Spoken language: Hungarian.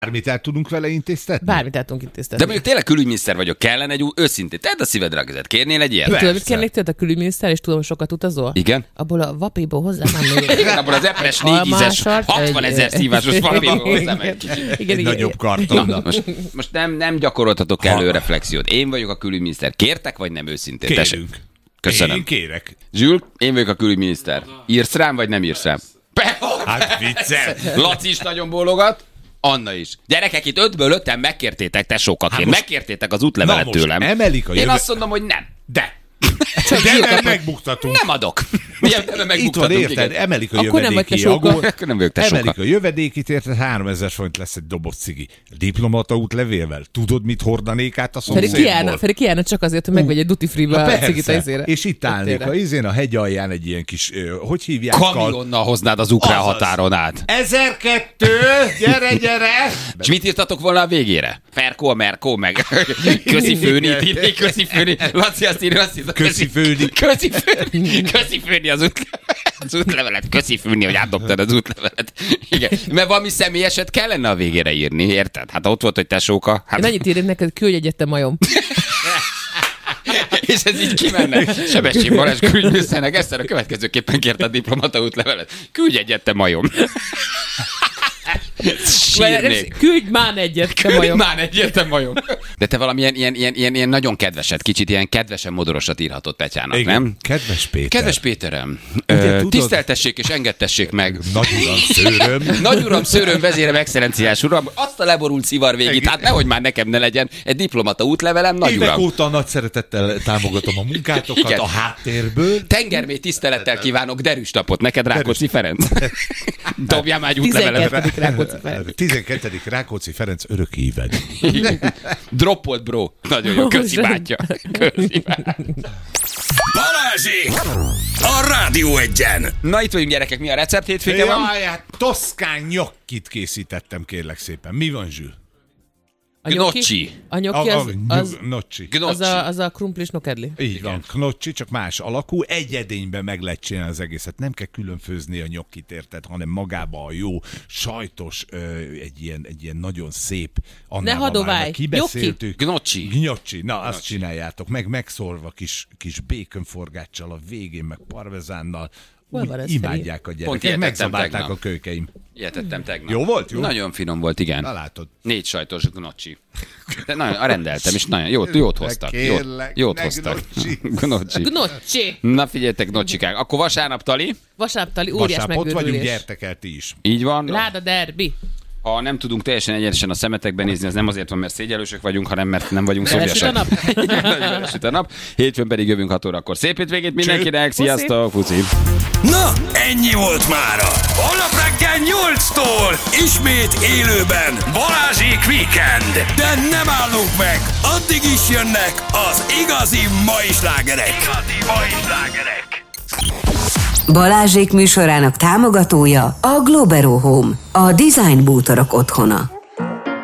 Bármit el tudunk vele intéztetni? Bármit el tudunk intéztetni. De mondjuk tényleg külügyminiszter vagyok, kellene egy őszintén. Tedd a szívedre a kezed. Kérnél egy ilyet? Tudod, mit kérnék tőled a külügyminiszter, és tudom, sokat utazol? Igen. Abból a vapiból hozzá már még. Igen, abból az epres 4 ízes, 60 000 szívásos vapiból hozzá meg kicsit. Egy nagyobb karton. Na, most nem gyakoroltatok elő reflexiót. Én vagyok a külügyminiszter. Kértek, vagy nem őszintén? Kérünk. Köszönöm. Én kérek. Zsül, én vagyok a külügyminiszter. Írsz rám, vagy nem írsz rám? Hát viccel. Laci is nagyon bólogat. Anna is. Gyerekek, itt 5-ből 5-en megkértétek tesókaként. Megkértétek az útlevelet tőlem. Emelik a Én azt mondom, hogy nem. De nem megbuktatunk. Nem adok. Milyen nem Itt van, megbuktatunk, érted? igen. Emelik a Akkor nem vagy te jövedéki soka. Akkor nem vagyok tesóka. Emelik a jövedékit, érted? 3000 forint lesz egy doboz cigi. Diplomata útlevélvel. Tudod, mit hordanék át a szomszédból? Pedig kiállna csak azért, hogy megvegye duty free-be a cigit a izére. És itt állnék a izén a hegy alján egy ilyen kis, hogy hívják? Kamionnal hoznád az ukrán Azaz. határon át. 1002, gyere! És mit írtatok volna a végére? Ferkó, a Merkó, meg közi főni, írni, közi főni. Laci azt írja, azt írja. Köszi főni. Köszi főni az útlevelet. Köszi főni, hogy átdobtad az útlevelet. Igen. Mert valami személyeset kellene a végére írni, érted? Hát ott volt, hogy tesóka. Hát... Én annyit írnék neked, küldj egyet, majom. És ez így kimenne. Sebestyén Balázs külügyminiszternek ezt a következőképpen kérte a diplomata útlevelet. Küldj egyet, te majom. Sírnék. Küldj már egyet, te majom. Már egyértelmű majom. De te valamilyen ilyen nagyon kedveset, kicsit ilyen kedvesen modorosat írhatott Petyának, Igen. nem? Kedves Péter. Kedves Péterem, tudod- tiszteltessék és engedtessék meg. Nagy uram, szőröm. Nagy uram, szőröm, vezérem, excellenciás uram, azt a leborult szivar végét, hát nehogy már nekem ne legyen egy diplomata útlevelem, nagy Évek uram. óta nagy szeretettel támogatom a munkátokat Igen. a háttérből. Tengermély tisztelettel kívánok derűs napot neked, Rákóczi Ferenc. Dobjál már egy útlevelet. 12. Rákóczi Ferenc. 12. Rákóczi Ferenc örök híved. Droppolt, bro. Nagyon jó, köszi bátya. Köszi bátya. Balázsék! A Rádió Egyen! Na itt vagyunk, gyerekek, mi a recept hétvége van? Jaj, hát toszkán nyokkit készítettem, kérlek szépen. Mi van, Zsül? A Gnocchi. A gnocchi az Gnocchi. az a krumplis nokedli. Így van, gnocchi, csak más alakú. Egy edényben meg lehet csinálni az egészet. Nem kell külön főzni a nyokkit, érted, hanem magába a jó, sajtos, egy ilyen nagyon szép. Ne hadoválj. Már kibeszéltük. Gnocchi. Gnocchi. Na, azt csináljátok. Megszorva kis békönforgáccsal a végén, meg parmezánnal. Hol van ez, Imádják a Pont gyerekek. ilyet tettem Megszabálták tegnap. a kölykeim. Ilyet tettem tegnap. Jó volt? Jó? Nagyon finom volt, igen. Na látod. 4 sajtos gnocchi. De nagyon rendeltem, és nagyon jót hoztak. Kérlek, Jót ne hoztak. gnocchi. Gnocchi. Na figyeljetek, gnocchikák. Akkor vasárnap, Tali. Vasárnap tali, óriás Vasárnap ott vagyunk, megőrülés. gyertek el ti is. Így van. Láda derbi. Ha nem tudunk teljesen egyenesen a szemetekben nézni, az nem azért van, mert szégyellősök vagyunk, hanem mert nem vagyunk Belesüt a szobjasak. nap. Belesüt a nap. Hétfőn pedig jövünk 6 órakor. Szép hétvégét mindenkinek. Sziasztok, Puci. Na, ennyi volt mára. Holnap reggel 8-tól ismét élőben Balázsék Weekend. De nem állunk meg, addig is jönnek az igazi mai slágerek. Balázsék műsorának támogatója a Globero Home, a design bútorok otthona.